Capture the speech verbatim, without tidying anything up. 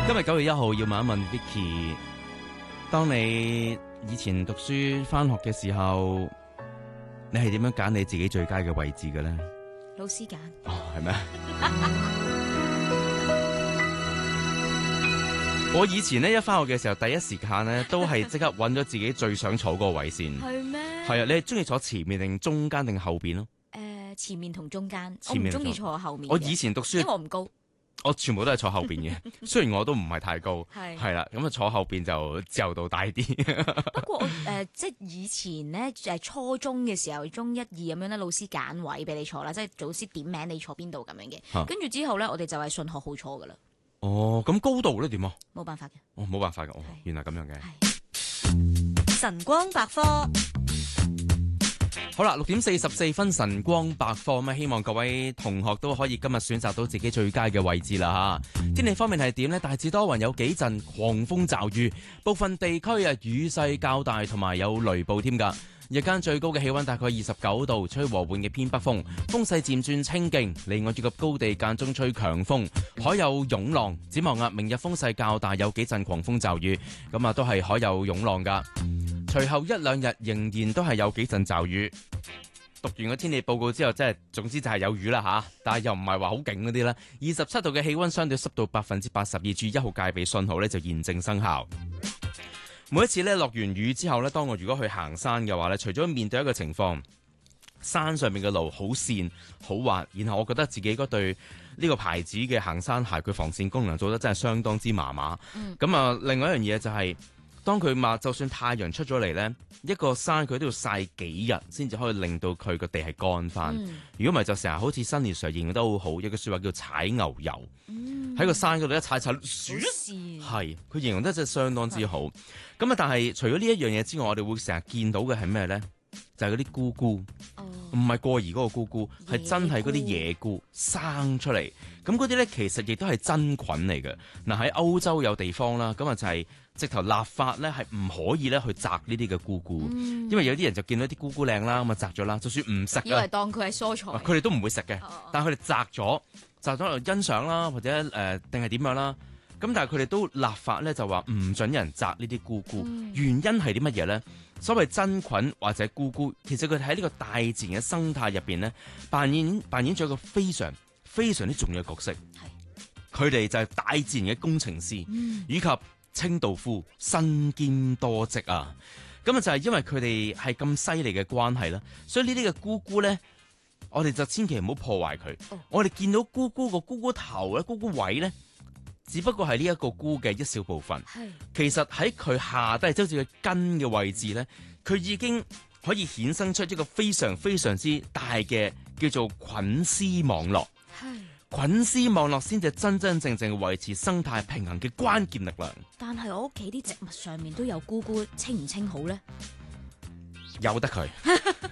今日九月一號要問一問 Vicky， 當你以前讀書返學嘅時候，你係點樣揀你自己最佳嘅位置嘅咧？ 老師揀。 哦，係咩？我以前咧一返學嘅時候，第一時間咧都係即刻揾咗自己最想坐嗰個位先。 係咩？ 係啊，你係中意坐前面定中間定後邊咯？ 誒、呃，前面同中間， 前面我唔中意坐後面嘅。 我以前讀書， 因為我唔高。 我全部都係坐後邊嘅，雖然我都唔係太高， 係係啦，咁啊坐後邊就自由度大啲。 不過我誒、呃、即係以前咧誒初中嘅時候，中一二咁樣咧，老師揀位俾你坐啦，即係老師點名你坐邊度咁樣嘅。跟住、啊、之後咧，我哋就係順學好坐噶啦。 哦，咁高度咧點啊？ 冇辦法嘅。 哦，冇辦法嘅，哦，原來咁樣嘅。 晨光百科。 好啦，六點四十四分，晨光百科咁啊，希望各位同學都可以今日選擇到自己最佳嘅位置啦吓。天氣方面係點呢？大致多雲，有幾陣狂風驟雨，部分地區啊雨勢較大，同埋有雷暴添噶。日間最高嘅氣溫大概二十九度，吹和緩嘅偏北風，風勢漸轉清勁，離岸以及高地間中吹強風，海有湧浪。展望啊，明日風勢較大，有幾陣狂風驟雨，咁啊都係海有湧浪噶。隨後一兩日仍然都係有幾陣驟雨。讀完個天氣報告之後，即係總之就係有雨啦吓，但係又唔係話好勁嗰啲啦。二十七度嘅氣溫，相對濕度百分之八十二，注意一號戒備信號咧就現正生效。每一次咧落完雨之後咧，當我如果去行山嘅話咧，除咗面對一個情況，山上面嘅路好跣好滑，然後我覺得自己嗰對呢個牌子嘅行山鞋，佢防跣功能做得真係相當之麻麻。咁啊、嗯，另外一樣嘢就係、是。當佢話就算太陽出咗嚟呢，一個山佢都要曬幾日先至可以令到佢個地係乾翻。如果唔係就成日好似新年 Sir 形容得好好，有句説話叫踩牛油，喺、嗯、個山嗰度一踩踩，係佢形容得真係相當之好。咁啊，但係除咗呢一樣嘢之外，我哋會成日見到嘅係咩呢？就係嗰啲菇菇，唔係、哦、過兒嗰個菇菇，係真係嗰啲野菇生出嚟。咁嗰啲呢，其實亦都係真菌嚟嘅。嗱，喺歐洲有地方啦，咁啊就係、是。直頭立法咧係唔可以咧去摘呢啲嘅菇菇，嗯、因為有啲人就見到啲菇菇靚啦，咁啊摘咗啦，就算唔食，以為當佢係蔬菜， 佢哋都唔會食嘅。 哦、 但係佢哋摘咗，摘咗嚟欣賞啦，或者誒定係點樣啦。咁但係佢哋都立法咧就話唔准人摘呢啲菇菇，嗯、原因係啲乜嘢咧？所謂真菌或者菇菇，其實佢哋喺呢個大自然嘅生態入邊咧，扮演扮演咗一個非常非常之重要嘅角色。佢哋是就係大自然嘅工程師，嗯、以及清道夫身兼多職啊！咁啊就係因為佢哋係咁犀利嘅關係啦，所以呢啲嘅菇菇咧，我哋就千祈唔好破壞佢。哦、我哋見到菇菇個菇菇頭咧、菇菇位咧，只不過係呢一個菇嘅一小部分。係其實喺佢下低，即好似佢根嘅位置咧，佢已經可以衍生出一個非常非常之大嘅叫做菌絲網絡。係。菌絲網絡先至真真正正維持生態平衡嘅關鍵力量。 但係我屋企啲植物上面都有菇菇，清唔清好咧？ 由得佢，